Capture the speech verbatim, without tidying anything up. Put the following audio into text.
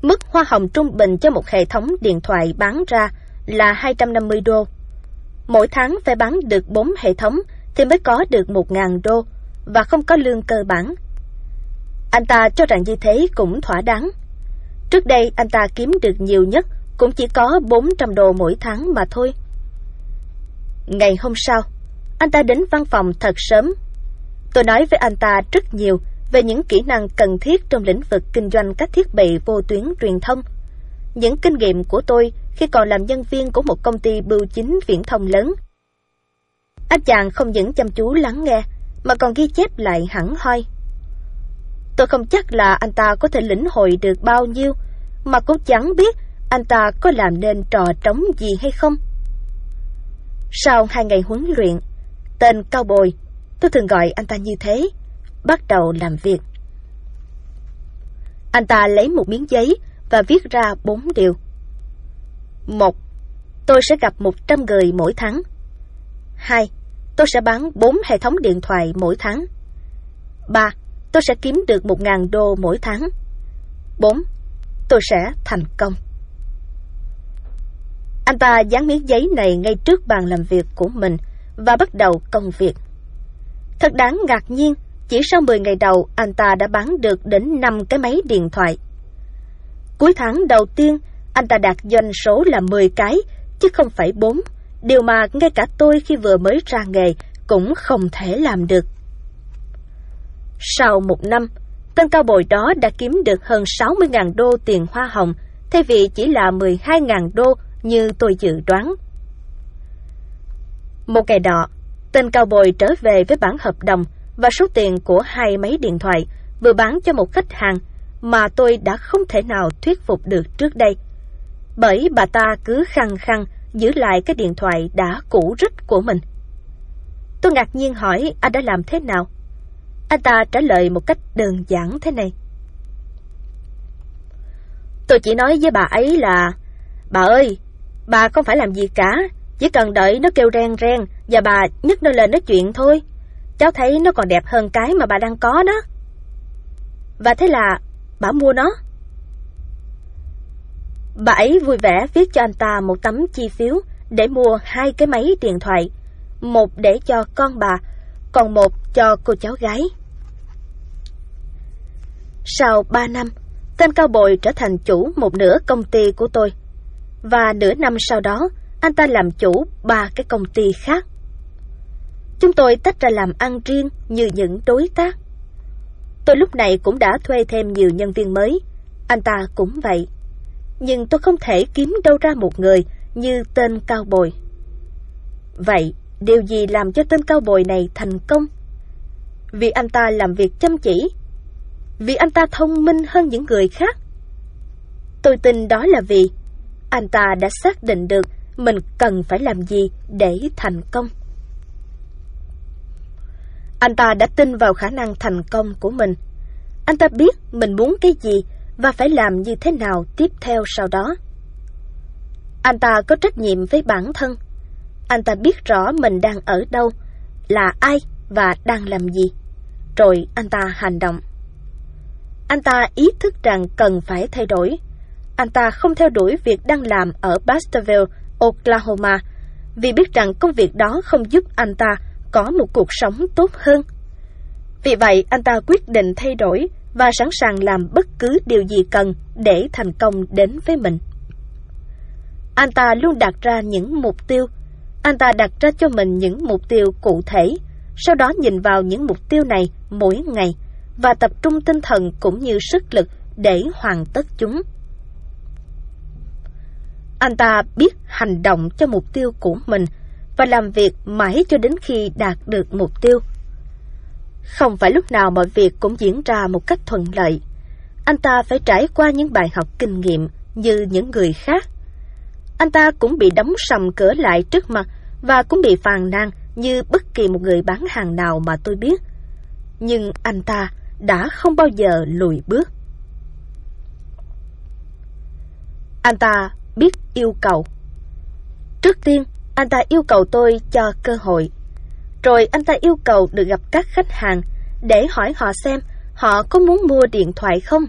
Mức hoa hồng trung bình cho một hệ thống điện thoại bán ra là hai trăm năm mươi đô. Mỗi tháng phải bán được bốn hệ thống thì mới có được một nghìn đô và không có lương cơ bản. Anh ta cho rằng như thế cũng thỏa đáng. Trước đây anh ta kiếm được nhiều nhất cũng chỉ có bốn trăm đô mỗi tháng mà thôi. Ngày hôm sau, anh ta đến văn phòng thật sớm. Tôi nói với anh ta rất nhiều về những kỹ năng cần thiết trong lĩnh vực kinh doanh các thiết bị vô tuyến truyền thông, những kinh nghiệm của tôi khi còn làm nhân viên của một công ty bưu chính viễn thông lớn. Anh chàng không những chăm chú lắng nghe mà còn ghi chép lại hẳn hoi. Tôi không chắc là anh ta có thể lĩnh hội được bao nhiêu, mà cũng chẳng biết anh ta có làm nên trò trống gì hay không. Sau hai ngày huấn luyện, tên cao bồi, tôi thường gọi anh ta như thế, bắt đầu làm việc. Anh ta lấy một miếng giấy và viết ra bốn điều. Một, tôi sẽ gặp một trăm người mỗi tháng. Hai, tôi sẽ bán bốn hệ thống điện thoại mỗi tháng. Ba, tôi sẽ kiếm được một nghìn đô mỗi tháng. Bốn, tôi sẽ thành công. Anh ta dán miếng giấy này ngay trước bàn làm việc của mình và bắt đầu công việc. Thật đáng ngạc nhiên, chỉ sau mười ngày đầu anh ta đã bán được đến năm cái máy điện thoại. Cuối tháng đầu tiên, anh ta đạt doanh số là mười cái, chứ không phải bốn, điều mà ngay cả tôi khi vừa mới ra nghề cũng không thể làm được. Sau một năm, tên cao bồi đó đã kiếm được hơn sáu mươi nghìn đô tiền hoa hồng, thay vì chỉ là mười hai nghìn đô như tôi dự đoán. Một ngày đó, tên cao bồi trở về với bản hợp đồng và số tiền của hai máy điện thoại vừa bán cho một khách hàng mà tôi đã không thể nào thuyết phục được trước đây, bởi bà ta cứ khăng khăng giữ lại cái điện thoại đã cũ rích của mình. Tôi ngạc nhiên hỏi anh đã làm thế nào. Anh ta trả lời một cách đơn giản thế này: tôi chỉ nói với bà ấy là: bà ơi, bà không phải làm gì cả, chỉ cần đợi nó kêu ren ren và bà nhấc nó lên nói chuyện thôi. Cháu thấy nó còn đẹp hơn cái mà bà đang có đó. Và thế là bà mua nó. Bà ấy vui vẻ viết cho anh ta một tấm chi phiếu để mua hai cái máy điện thoại, một để cho con bà, còn một cho cô cháu gái. Sau ba năm, tên cao bồi trở thành chủ một nửa công ty của tôi, và nửa năm sau đó, anh ta làm chủ ba cái công ty khác. Chúng tôi tách ra làm ăn riêng như những đối tác. Tôi lúc này cũng đã thuê thêm nhiều nhân viên mới, anh ta cũng vậy. Nhưng tôi không thể kiếm đâu ra một người như tên cao bồi. Vậy, điều gì làm cho tên cao bồi này thành công? Vì anh ta làm việc chăm chỉ? Vì anh ta thông minh hơn những người khác? Tôi tin đó là vì anh ta đã xác định được mình cần phải làm gì để thành công. Anh ta đã tin vào khả năng thành công của mình. Anh ta biết mình muốn cái gì và phải làm như thế nào tiếp theo sau đó. Anh ta có trách nhiệm với bản thân. Anh ta biết rõ mình đang ở đâu, là ai và đang làm gì. Rồi anh ta hành động. Anh ta ý thức rằng cần phải thay đổi. Anh ta không theo đuổi việc đang làm ở Baskerville, Oklahoma, vì biết rằng công việc đó không giúp anh ta có một cuộc sống tốt hơn. Vì vậy, anh ta quyết định thay đổi và sẵn sàng làm bất cứ điều gì cần để thành công đến với mình. Anh ta luôn đặt ra những mục tiêu. Anh ta đặt ra cho mình những mục tiêu cụ thể, sau đó nhìn vào những mục tiêu này mỗi ngày và tập trung tinh thần cũng như sức lực để hoàn tất chúng. Anh ta biết hành động cho mục tiêu của mình và làm việc mãi cho đến khi đạt được mục tiêu. Không phải lúc nào mọi việc cũng diễn ra một cách thuận lợi. Anh ta phải trải qua những bài học kinh nghiệm như những người khác. Anh ta cũng bị đóng sầm cửa lại trước mặt và cũng bị phàn nàn như bất kỳ một người bán hàng nào mà tôi biết. Nhưng anh ta đã không bao giờ lùi bước. Anh ta biết yêu cầu. Trước tiên, anh ta yêu cầu tôi cho cơ hội. Rồi anh ta yêu cầu được gặp các khách hàng để hỏi họ xem họ có muốn mua điện thoại không.